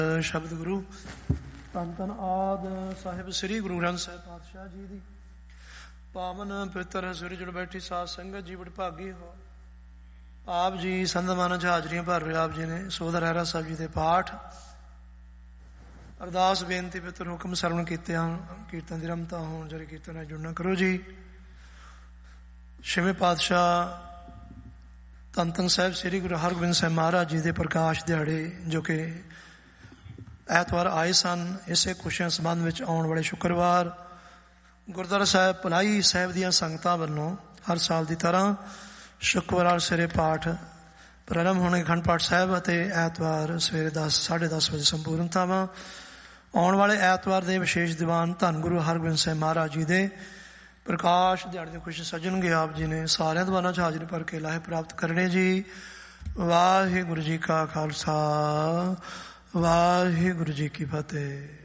ਸ਼ਬਦ ਗੁਰੂ ਧੰਨ ਧੰਨ ਆਦਿ ਸਾਹਿਬ ਸ੍ਰੀ ਗੁਰੂ ਗ੍ਰੰਥ ਸਾਹਿਬ ਪਾਤਸ਼ਾਹ ਜੀ ਦੀ ਪਾਵਨ ਪਵਿੱਤਰ ਸਿਰ ਜੁੜ ਬੈਠੀ ਸਾਧ ਸੰਗਤ ਜੀ ਵਡਭਾਗੀ ਹੋ। ਆਪ ਜੀ ਸੰਤਮਾਨਾਂ 'ਚ ਹਾਜ਼ਰੀਆਂ ਭਰ ਰਹੇ ਆਪ ਜੀ ਨੇ ਸੋਧ ਰਹਿਰਾ ਸਾਹਿਬ ਜੀ ਦੇ ਪਾਠ ਅਰਦਾਸ ਬੇਨਤੀ ਪਿੱਤਰ ਹੁਕਮ ਸਰਵਣ ਕੀਤੇ ਹਨ। ਕੀਰਤਨ ਦੀ ਰਮਤਾ ਹੋਣ ਜਿਹੜੇ ਕੀਰਤਨ ਨਾਲ ਜੁੜਨਾ ਕਰੋ ਜੀ। ਛੇਵੇਂ ਪਾਤਸ਼ਾਹ ਧੰਨ ਧੰਨ ਸਾਹਿਬ ਸ੍ਰੀ ਗੁਰੂ ਹਰਗੋਬਿੰਦ ਸਾਹਿਬ ਮਹਾਰਾਜ ਜੀ ਦੇ ਪ੍ਰਕਾਸ਼ ਦਿਹਾੜੇ ਜੋ ਕਿ ਐਤਵਾਰ ਆਏ ਸਨ, ਇਸੇ ਖੁਸ਼ੀਆਂ ਸੰਬੰਧ ਵਿੱਚ ਆਉਣ ਵਾਲੇ ਸ਼ੁੱਕਰਵਾਰ ਗੁਰਦੁਆਰਾ ਸਾਹਿਬ ਭਲਾਈ ਸਾਹਿਬ ਦੀਆਂ ਸੰਗਤਾਂ ਵੱਲੋਂ ਹਰ ਸਾਲ ਦੀ ਤਰ੍ਹਾਂ ਸ਼ੁੱਕਰਵਾਰ ਸਵੇਰੇ ਪਾਠ ਪ੍ਰਾਰੰਭ ਹੋਣਗੇ ਅਖੰਡ ਪਾਠ ਸਾਹਿਬ ਅਤੇ ਐਤਵਾਰ ਸਵੇਰੇ 10:30 ਵਜੇ ਸੰਪੂਰਨਤਾਵਾਂ। ਆਉਣ ਵਾਲੇ ਐਤਵਾਰ ਦੇ ਵਿਸ਼ੇਸ਼ ਦੀਵਾਨ ਧੰਨ ਗੁਰੂ ਹਰਗੋਬਿੰਦ ਸਾਹਿਬ ਮਹਾਰਾਜ ਜੀ ਦੇ ਪ੍ਰਕਾਸ਼ ਦਿਹਾੜੇ ਦੀ ਖੁਸ਼ੀ ਸੱਜਣਗੇ। ਆਪ ਜੀ ਨੇ ਸਾਰਿਆਂ ਦੀਵਾਨਾਂ 'ਚ ਹਾਜ਼ਰੀ ਭਰ ਕੇ ਲਾਹੇ ਪ੍ਰਾਪਤ ਕਰਨੇ ਜੀ। ਵਾਹਿਗੁਰੂ ਜੀ ਕਾ ਖਾਲਸਾ, ਵਾਹਿਗੁਰੂ ਜੀ ਕੀ ਫਤਿਹ।